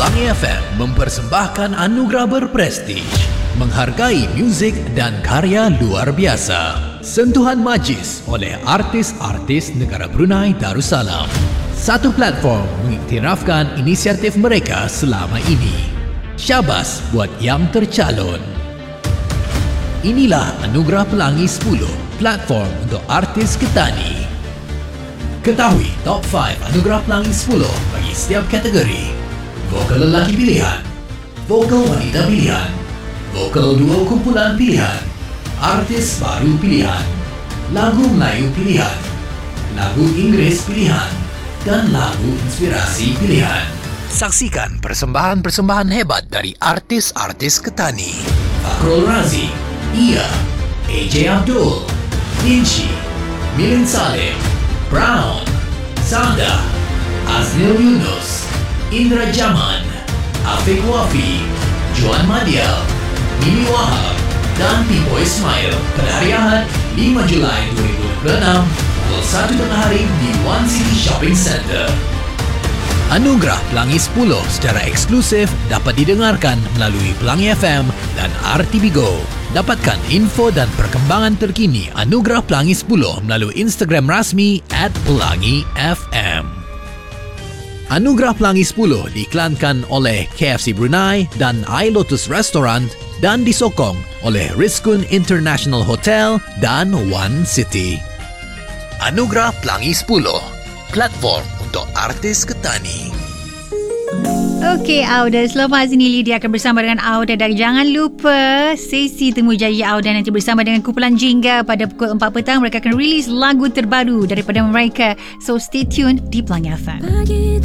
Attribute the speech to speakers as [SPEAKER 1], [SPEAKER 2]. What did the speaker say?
[SPEAKER 1] Pelangi FM mempersembahkan anugerah berprestij, menghargai muzik dan karya luar biasa. Sentuhan Majlis oleh artis-artis negara Brunei Darussalam. Satu platform mengiktirafkan inisiatif mereka selama ini. Syabas buat yang tercalon. Inilah Anugerah Pelangi 10, platform untuk artis Ketani. Ketahui top 5 Anugerah Pelangi 10 bagi setiap kategori. Vokal lelaki pilihan, vokal wanita pilihan, vokal duo kumpulan pilihan, artis baru pilihan, lagu Melayu pilihan, lagu Inggeris pilihan, dan lagu inspirasi pilihan. Saksikan persembahan-persembahan hebat dari artis-artis Ketani. Fakrul Razi, Ia, AJ Abdul, Inci, Milin Salim, Brown, Zanda, Aznil Yunus, Indra Jaman, Afiq Wafi, Juan Madial, Mimi Wahab, dan Pipo Ismail pada hari Ahad 5 Julai 2026 pukul 1 tengah hari di One City Shopping Center. Anugerah Pelangi 10 secara eksklusif dapat didengarkan melalui Pelangi FM dan RTB Go. Dapatkan info dan perkembangan terkini Anugerah Pelangi 10 melalui Instagram rasmi @PelangiFM. Anugerah Pelangi 10 diiklankan oleh KFC Brunei dan iLotus Restaurant dan disokong oleh Rizkun International Hotel dan One City. Anugerah Pelangi 10, platform untuk artis Ketani.
[SPEAKER 2] Okey, Auda. Selepas ini Lydia akan bersama dengan Auda. Dan jangan lupa sesi Temu Janji Auda nanti bersama dengan kumpulan Jingga pada pukul 4 petang. Mereka akan rilis lagu terbaru daripada mereka. So stay tuned di Pelangi FM.